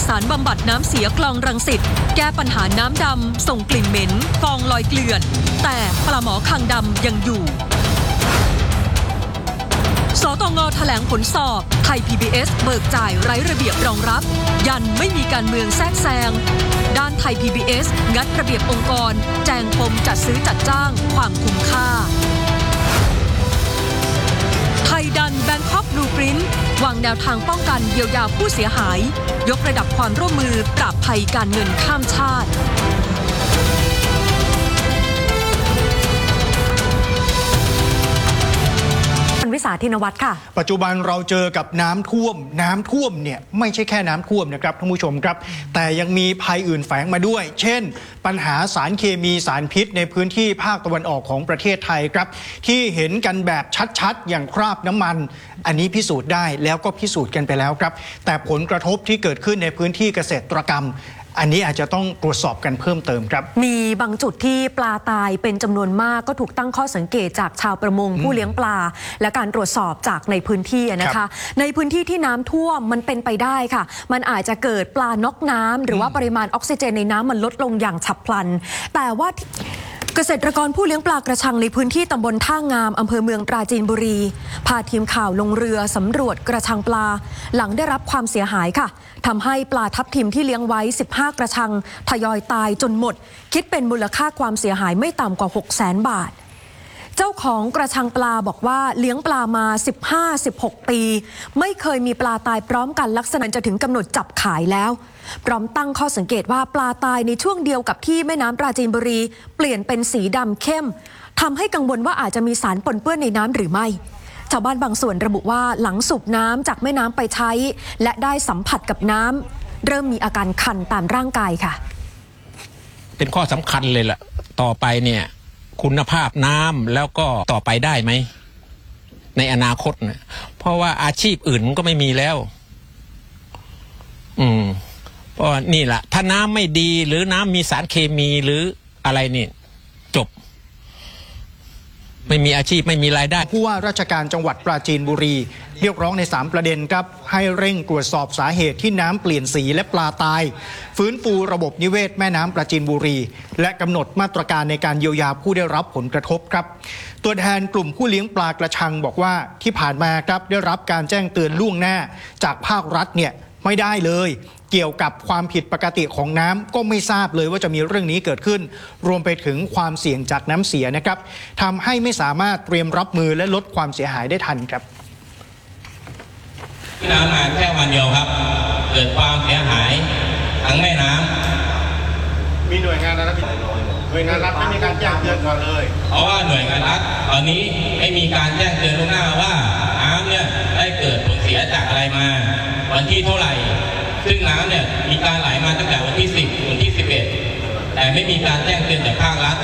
สารบำบัดน้ำเสียคลองรังสิตแก้ปัญหาน้ำดำส่งกลิ่นเหม็นฟองลอยเกลื่อนแต่ปลาหมอคางดำยังอยู่สตง.แถลงผลสอบไทย PBS เบิกจ่ายไร้ระเบียบรองรับยันไม่มีการเมืองแทรกแซงด้านไทย PBS งัดระเบียบองค์กรแจงปมจัดซื้อจัดจ้างความคุ้มค่าไทยดัน Bangkok Blueprint วางแนวทางป้องกันเยียวยาผู้เสียหายยกระดับความร่วมมือปราบภัยการเงินข้ามชาติวิสาธินวัฒน์ค่ะปัจจุบันเราเจอกับน้ำท่วมเนี่ยไม่ใช่แค่น้ำท่วมนะครับท่านผู้ชมครับแต่ยังมีภัยอื่นแฝงมาด้วยเช่นปัญหาสารเคมีสารพิษในพื้นที่ภาคตะวันออกของประเทศไทยครับที่เห็นกันแบบชัดๆอย่างคราบน้ำมันอันนี้พิสูจน์ได้แล้วก็พิสูจน์กันไปแล้วครับแต่ผลกระทบที่เกิดขึ้นในพื้นที่เกษตรกรรมอันนี้อาจจะต้องตรวจสอบกันเพิ่มเติมครับมีบางจุดที่ปลาตายเป็นจำนวนมากก็ถูกตั้งข้อสังเกตจากชาวประมงผู้เลี้ยงปลาและการตรวจสอบจากในพื้นที่นะคะในพื้นที่ที่น้ำท่วมมันเป็นไปได้ค่ะมันอาจจะเกิดปลาน็อกน้ำหรือว่าปริมาณออกซิเจนในน้ำมันลดลงอย่างฉับพลันแต่ว่าเกษตรกรผู้เลี้ยงปลากระชังในพื้นที่ตำบลท่างามอำเภอเมืองปราจีนบุรีพาทีมข่าวลงเรือสำรวจกระชังปลาหลังได้รับความเสียหายค่ะทำให้ปลาทับทิมที่เลี้ยงไว้15กระชังทยอยตายจนหมดคิดเป็นมูลค่าความเสียหายไม่ต่ำกว่า 600,000 บาทเจ้าของกระชังปลาบอกว่าเลี้ยงปลามา 15-16 ปีไม่เคยมีปลาตายพร้อมกันลักษณะจะถึงกำหนดจับขายแล้วพร้อมตั้งข้อสังเกตว่าปลาตายในช่วงเดียวกับที่แม่น้ำปราจีนบุรีเปลี่ยนเป็นสีดำเข้มทำให้กังวลว่าอาจจะมีสารปนเปื้อนในน้ำหรือไม่ชาวบ้านบางส่วนระบุว่าหลังสูบน้ำจากแม่น้ำไปใช้และได้สัมผัสกับน้ำเริ่มมีอาการคันตามร่างกายค่ะเป็นข้อสำคัญเลยล่ะต่อไปเนี่ยคุณภาพน้ำแล้วก็ต่อไปได้ไหมในอนาคตนะเพราะว่าอาชีพอื่นก็ไม่มีแล้วเพราะนี่แหละถ้าน้ำไม่ดีหรือน้ำมีสารเคมีหรืออะไรนี่จบไม่มีอาชีพไม่มีรายได้ผู้ว่าราชการจังหวัดปราจีนบุรีเรียกร้องใน3ประเด็นครับให้เร่งตรวจสอบสาเหตุที่น้ำเปลี่ยนสีและปลาตายฟื้นฟูระบบนิเวศแม่น้ำปราจีนบุรีและกำหนดมาตรการในการเยียวยาผู้ได้รับผลกระทบครับตัวแทนกลุ่มผู้เลี้ยงปลากระชังบอกว่าที่ผ่านมาครับได้รับการแจ้งเตือนล่วงหน้าจากภาครัฐเนี่ยไม่ได้เลยเกี่ยวกับความผิดปกติของน้ำก็ไม่ทราบเลยว่าจะมีเรื่องนี้เกิดขึ้นรวมไปถึงความเสี่ยงจากน้ำเสียนะครับทำให้ไม่สามารถเตรียมรับมือและลดความเสียหายได้ทันครับน้ำมาแค่วันเดียวครับเกิดความเสียหายทั้งแม่น้ำมีหน่วยงานรัฐไม่มีการแจ้งเตือนก่อนเลยเพราะว่าหน่วยงานรัฐตอนนี้ไม่มีการแจ้งเตือนล่วงหน้าว่าน้ำเนี่ยได้เกิดผลเสียจากอะไรมาวันที่เท่าไหร่ซึ่งน้ำเนี่ยมีการไหลมาตั้งแต่วันที่10 วันที่ 11แต่ไม่มีการแจ้งเตือนจากภาครัฐ